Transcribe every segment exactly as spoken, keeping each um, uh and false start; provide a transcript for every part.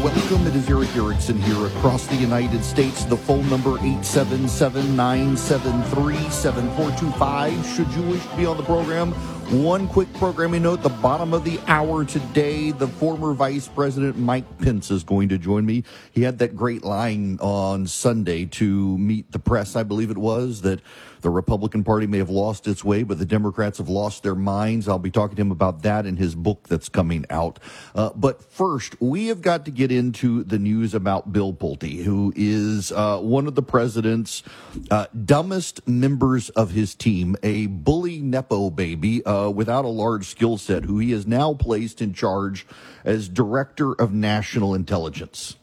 welcome. It is Erick Erickson here across the United States. The phone number eight seven seven, nine seven three, seven four two five. Should you wish to be on the program, one quick programming note. The bottom of the hour today, the former Vice President Mike Pence is going to join me. He had that great line on Sunday to meet the press, I believe it was, that the Republican Party may have lost its way, but the Democrats have lost their minds. I'll be talking to him about that in his book that's coming out. Uh, but first, we have got to get into the news about Bill Pulte, who is uh, one of the president's uh, dumbest members of his team, a bully Nepo baby uh, without a large skill set, who he has now placed in charge as Director of National Intelligence.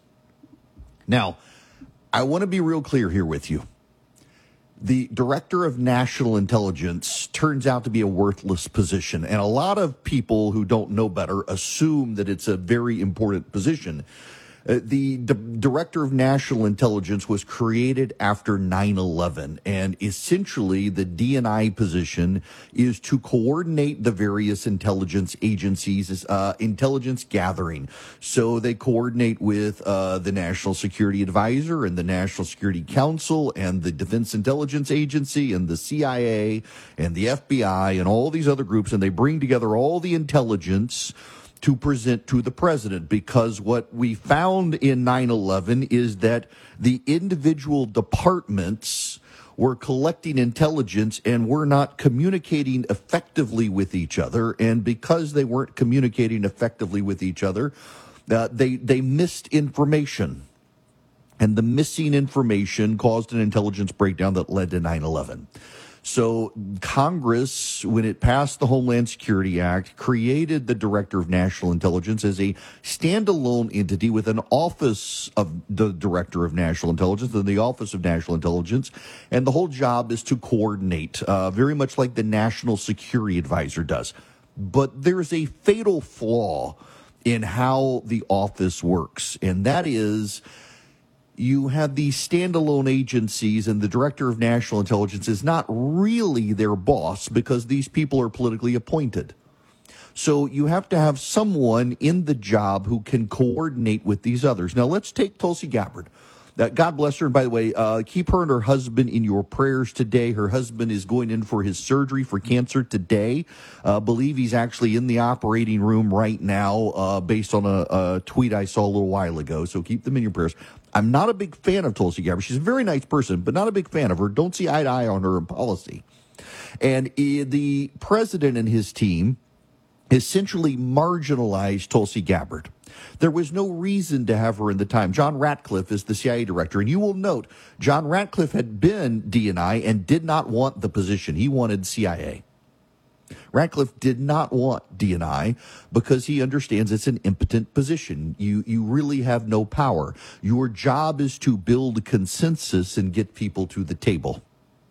Now, I want to be real clear here with you. The Director of National Intelligence turns out to be a worthless position, and a lot of people who don't know better assume that it's a very important position. Uh, the D- Director of National Intelligence was created after nine eleven, and essentially the D N I position is to coordinate the various intelligence agencies' uh, intelligence gathering. So they coordinate with uh, the National Security Advisor and the National Security Council and the Defense Intelligence Agency and the C I A and the F B I and all these other groups, and they bring together all the intelligence to present to the president, because what we found in nine eleven is that the individual departments were collecting intelligence and were not communicating effectively with each other. And because they weren't communicating effectively with each other, uh, they, they missed information. And the missing information caused an intelligence breakdown that led to nine eleven. So Congress, when it passed the Homeland Security Act, created the Director of National Intelligence as a standalone entity with an office of the Director of National Intelligence and the Office of National Intelligence. And the whole job is to coordinate, uh, very much like the National Security Advisor does. But there's a fatal flaw in how the office works, and that is, you have these standalone agencies, and the Director of National Intelligence is not really their boss because these people are politically appointed. So you have to have someone in the job who can coordinate with these others. Now, let's take Tulsi Gabbard. Uh, God bless her. And by the way, uh, keep her and her husband in your prayers today. Her husband is going in for his surgery for cancer today. I uh, believe he's actually in the operating room right now, uh, based on a, a tweet I saw a little while ago. So keep them in your prayers. I'm not a big fan of Tulsi Gabbard. She's a very nice person, but not a big fan of her. Don't see eye to eye on her in policy. And uh, the president and his team essentially marginalized Tulsi Gabbard. There was no reason to have her in the time. John Ratcliffe is the C I A director, and you will note John Ratcliffe had been D N I and did not want the position. He wanted C I A. Ratcliffe did not want D N I because he understands it's an impotent position. You you really have no power. Your job is to build consensus and get people to the table.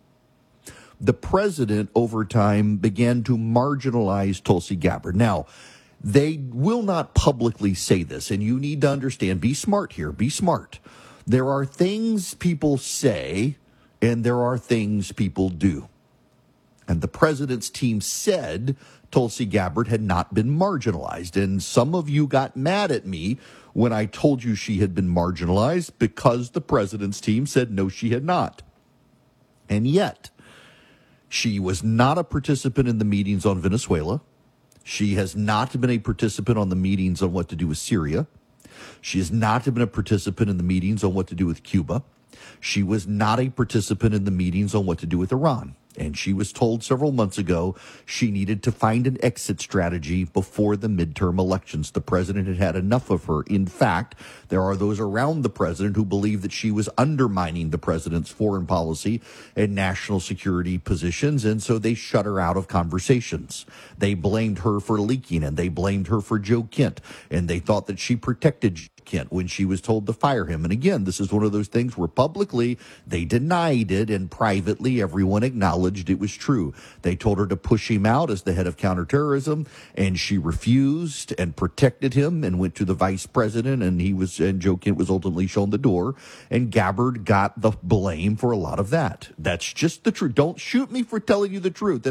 The president, over time, began to marginalize Tulsi Gabbard. Now, they will not publicly say this, and you need to understand, be smart here, be smart. There are things people say, and there are things people do. And the president's team said Tulsi Gabbard had not been marginalized. And some of you got mad at me when I told you she had been marginalized because the president's team said no, she had not. And yet, she was not a participant in the meetings on Venezuela. She has not been a participant on the meetings on what to do with Syria. She has not been a participant in the meetings on what to do with Cuba. She was not a participant in the meetings on what to do with Iran. And she was told several months ago she needed to find an exit strategy before the midterm elections. The president had had enough of her. In fact, there are those around the president who believe that she was undermining the president's foreign policy and national security positions, and so they shut her out of conversations. They blamed her for leaking, and they blamed her for Joe Kent, and they thought that she protected Kent when she was told to fire him. And again, this is one of those things where publicly they denied it and privately everyone acknowledged it was true. They told her to push him out as the head of counterterrorism, and she refused and protected him and went to the vice president, and he was and Joe Kent was ultimately shown the door, and Gabbard got the blame for a lot of that. That's just the truth. Don't shoot me for telling you the truth.